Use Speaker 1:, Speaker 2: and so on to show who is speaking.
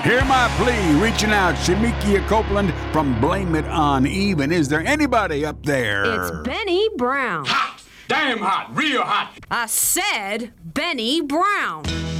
Speaker 1: Hear my plea, reaching out, Shemikia Copeland from Blame It on Even. Is there anybody up there?
Speaker 2: It's Benny Brown.
Speaker 3: Hot! Damn hot! Real hot!
Speaker 2: I said Benny Brown.